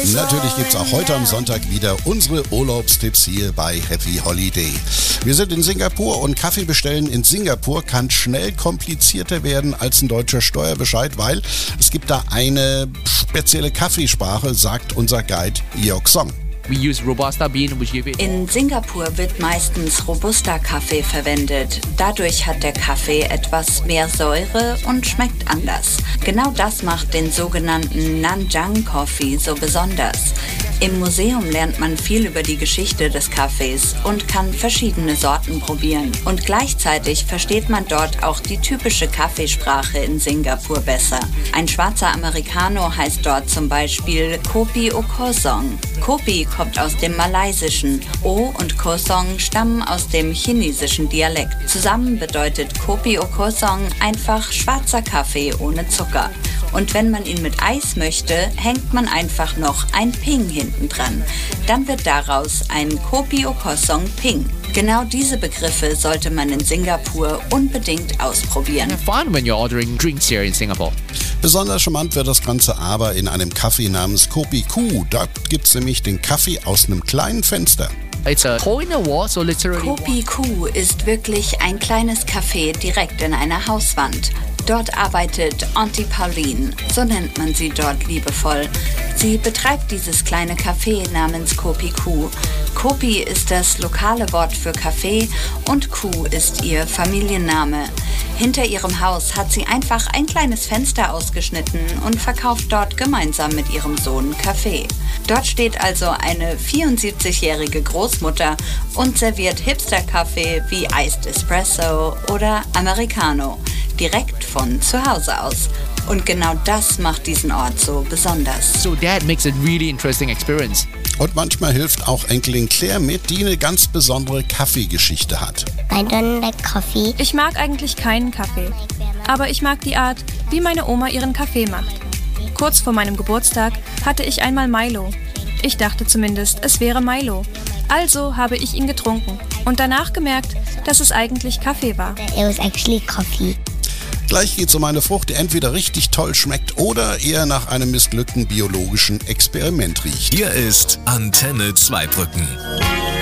Natürlich gibt's auch heute am Sonntag wieder unsere Urlaubstipps hier bei Happy Holiday. Wir sind in Singapur und Kaffee bestellen in Singapur kann schnell komplizierter werden als ein deutscher Steuerbescheid, weil es gibt da eine spezielle Kaffeesprache, sagt unser Guide Yeok Song. We use Robusta bean, which give it. In Singapur wird meistens Robusta-Kaffee verwendet. Dadurch hat der Kaffee etwas mehr Säure und schmeckt anders. Genau das macht den sogenannten Nanjang Coffee so besonders. Im Museum lernt man viel über die Geschichte des Kaffees und kann verschiedene Sorten probieren. Und gleichzeitig versteht man dort auch die typische Kaffeesprache in Singapur besser. Ein schwarzer Americano heißt dort zum Beispiel Kopi O Kosong. Kopi kommt aus dem Malaysischen. O und Kosong stammen aus dem chinesischen Dialekt. Zusammen bedeutet Kopi O Kosong einfach schwarzer Kaffee ohne Zucker. Und wenn man ihn mit Eis möchte, hängt man einfach noch ein Ping hinten dran. Dann wird daraus ein Kopi O Kosong Ping. Genau diese Begriffe sollte man in Singapur unbedingt ausprobieren. Have fun when you're ordering drinks here in Singapore. Besonders charmant wird das Ganze aber in einem Kaffee namens Kopi Ku. Da gibt's nämlich den Kaffee aus einem kleinen Fenster. It's a hole in the wall, so literally. Kopi Ku ist wirklich ein kleines Café direkt in einer Hauswand. Dort arbeitet Auntie Pauline, so nennt man sie dort liebevoll. Sie betreibt dieses kleine Café namens Kopi Ku. Kopi ist das lokale Wort für Kaffee und Ku ist ihr Familienname. Hinter ihrem Haus hat sie einfach ein kleines Fenster ausgeschnitten und verkauft dort gemeinsam mit ihrem Sohn Kaffee. Dort steht also eine 74-jährige Großmutter und serviert Hipster-Kaffee wie Iced Espresso oder Americano, direkt von zu Hause aus. Und genau das macht diesen Ort so besonders. So that makes a really interesting experience. Und manchmal hilft auch Enkelin Claire mit, die eine ganz besondere Kaffeegeschichte hat. I don't like coffee. Ich mag eigentlich keinen Kaffee, aber ich mag die Art, wie meine Oma ihren Kaffee macht. Kurz vor meinem Geburtstag hatte ich einmal Milo. Ich dachte zumindest, es wäre Milo. Also habe ich ihn getrunken und danach gemerkt, dass es eigentlich Kaffee war. It was actually coffee. Gleich geht's um eine Frucht, die entweder richtig toll schmeckt oder eher nach einem missglückten biologischen Experiment riecht. Hier ist Antenne Zweibrücken.